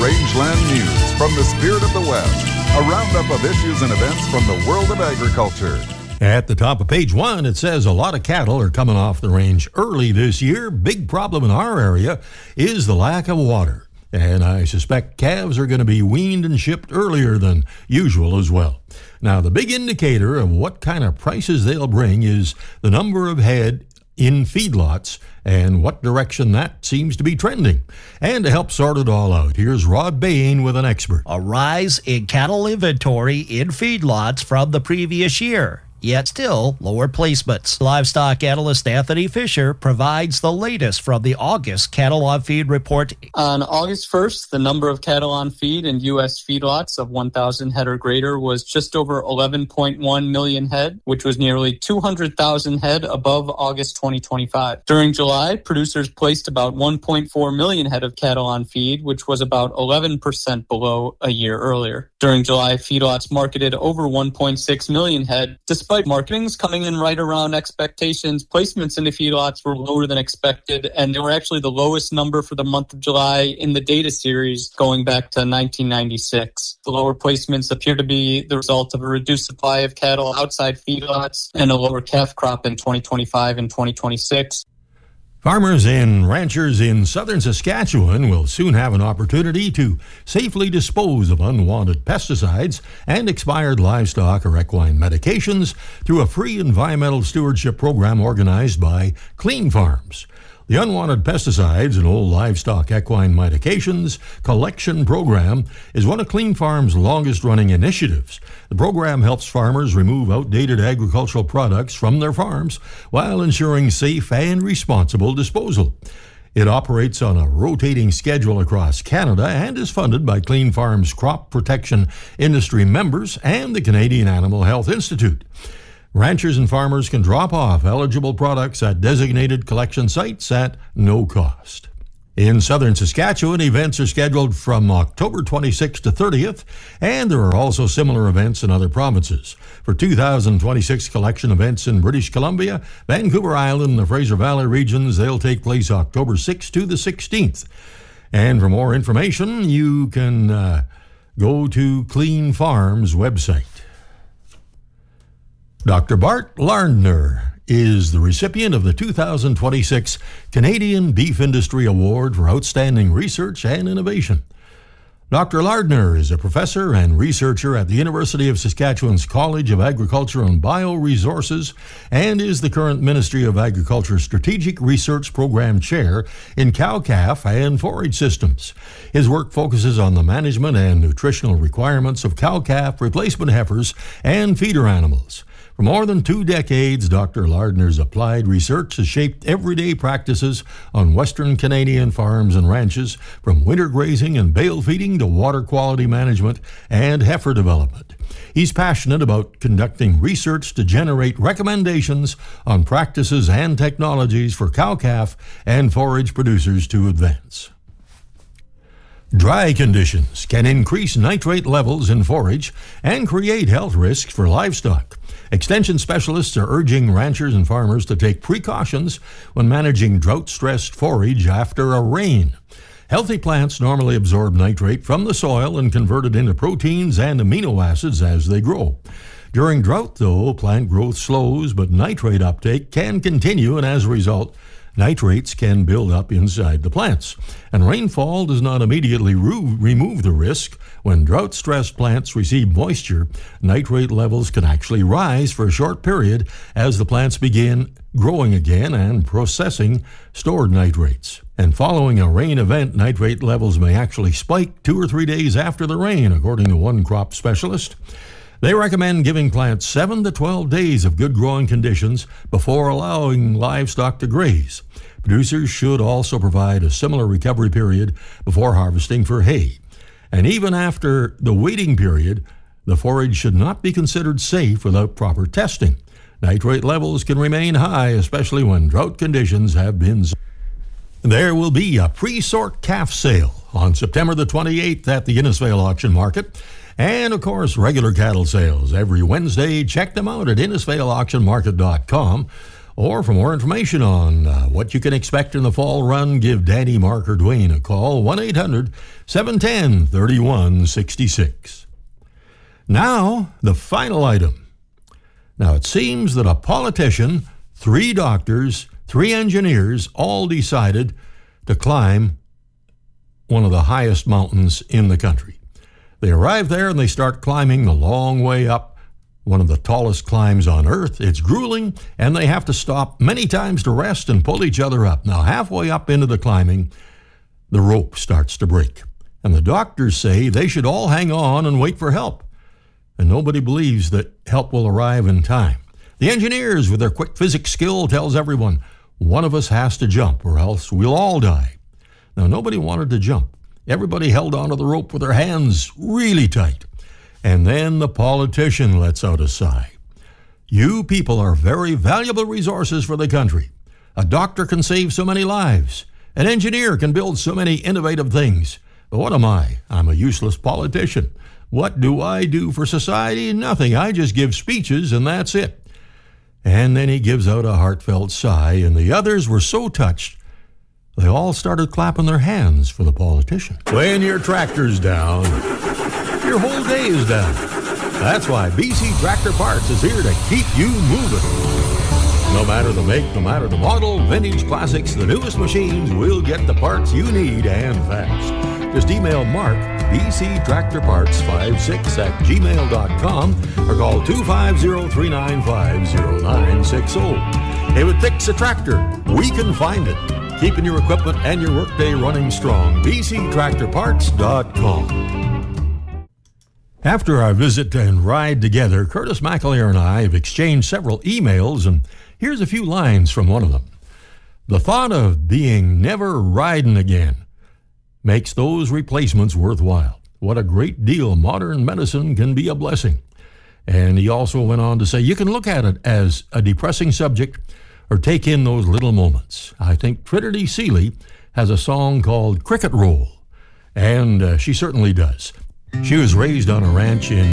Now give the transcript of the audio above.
Rangeland News from the Spirit of the West. A roundup of issues and events from the world of agriculture. At the top of page 1, it says a lot of cattle are coming off the range early this year. Big problem in our area is the lack of water. And I suspect calves are going to be weaned and shipped earlier than usual as well. Now, the big indicator of what kind of prices they'll bring is the number of head in feedlots and what direction that seems to be trending. And to help sort it all out, here's Rod Bain with an expert. A rise in cattle inventory in feedlots from the previous year, yet still lower placements. Livestock analyst Anthony Fisher provides the latest from the August Cattle on Feed report. On August 1st, the number of cattle on feed in U.S. feedlots of 1,000 head or greater was just over 11.1 million head, which was nearly 200,000 head above August 2025. During July, producers placed about 1.4 million head of cattle on feed, which was about 11% below a year earlier. During July, feedlots marketed over 1.6 million head. Despite marketings coming in right around expectations, placements into feedlots were lower than expected, and they were actually the lowest number for the month of July in the data series going back to 1996. The lower placements appear to be the result of a reduced supply of cattle outside feedlots and a lower calf crop in 2025 and 2026. Farmers and ranchers in southern Saskatchewan will soon have an opportunity to safely dispose of unwanted pesticides and expired livestock or equine medications through a free environmental stewardship program organized by Clean Farms. The Unwanted Pesticides and Old Livestock Equine Medications Collection Program is one of Clean Farms' longest-running initiatives. The program helps farmers remove outdated agricultural products from their farms while ensuring safe and responsible disposal. It operates on a rotating schedule across Canada and is funded by Clean Farms' crop protection industry members and the Canadian Animal Health Institute. Ranchers and farmers can drop off eligible products at designated collection sites at no cost. In southern Saskatchewan, events are scheduled from October 26th to 30th, and there are also similar events in other provinces. For 2026 collection events in British Columbia, Vancouver Island, and the Fraser Valley regions, they'll take place October 6th to the 16th. And for more information, you can go to Clean Farms' website. Dr. Bart Lardner is the recipient of the 2026 Canadian Beef Industry Award for Outstanding Research and Innovation. Dr. Lardner is a professor and researcher at the University of Saskatchewan's College of Agriculture and Bioresources and is the current Ministry of Agriculture Strategic Research Program Chair in cow-calf and forage systems. His work focuses on the management and nutritional requirements of cow-calf replacement heifers and feeder animals. For more than 2 decades, Dr. Lardner's applied research has shaped everyday practices on Western Canadian farms and ranches, from winter grazing and bale feeding to water quality management and heifer development. He's passionate about conducting research to generate recommendations on practices and technologies for cow-calf and forage producers to advance. Dry conditions can increase nitrate levels in forage and create health risks for livestock. Extension specialists are urging ranchers and farmers to take precautions when managing drought-stressed forage after a rain. Healthy plants normally absorb nitrate from the soil and convert it into proteins and amino acids as they grow. During drought, though, plant growth slows, but nitrate uptake can continue, and as a result, nitrates can build up inside the plants. And rainfall does not immediately remove the risk. When drought-stressed plants receive moisture, nitrate levels can actually rise for a short period as the plants begin growing again and processing stored nitrates. And following a rain event, nitrate levels may actually spike 2 or 3 days after the rain, according to one crop specialist. They recommend giving plants 7 to 12 days of good growing conditions before allowing livestock to graze. Producers should also provide a similar recovery period before harvesting for hay. And even after the waiting period, the forage should not be considered safe without proper testing. Nitrate levels can remain high, especially when drought conditions have been. There will be a pre-sort calf sale on September the 28th at the Innisfail Auction Market. And, of course, regular cattle sales every Wednesday. Check them out at InnisfailAuctionMarket.com Or for more information on what you can expect in the fall run, give Danny, Mark, or Dwayne a call, 1-800-710-3166. Now, the final item. Now, it seems that a politician, 3 doctors, 3 engineers all decided to climb one of the highest mountains in the country. They arrive there and they start climbing the long way up, one of the tallest climbs on earth. It's grueling, and they have to stop many times to rest and pull each other up. Now, halfway up into the climbing, the rope starts to break, and the doctors say they should all hang on and wait for help. And nobody believes that help will arrive in time. The engineers, with their quick physics skill, tells everyone, one of us has to jump or else we'll all die. Now, nobody wanted to jump. Everybody held onto the rope with their hands really tight. And then the politician lets out a sigh. You people are very valuable resources for the country. A doctor can save so many lives. An engineer can build so many innovative things. But what am I? I'm a useless politician. What do I do for society? Nothing. I just give speeches and that's it. And then he gives out a heartfelt sigh, and the others were so touched, they all started clapping their hands for the politician. When your tractor's down, your whole day is down. That's why BC Tractor Parts is here to keep you moving. No matter the make, no matter the model, vintage, classics, the newest machines, we'll get the parts you need and fast. Just email Mark, bctractorparts56@gmail.com, or call 250-395-0960. If it fixes a tractor, we can find it. Keeping your equipment and your workday running strong. bctractorparts.com. After our visit and ride together, Curtis McAleer and I have exchanged several emails, and here's a few lines from one of them. The thought of being never riding again makes those replacements worthwhile. What a great deal modern medicine can be a blessing. And he also went on to say, you can look at it as a depressing subject or take in those little moments. I think Trinity Seeley has a song called Cricket Roll, and she certainly does. She was raised on a ranch in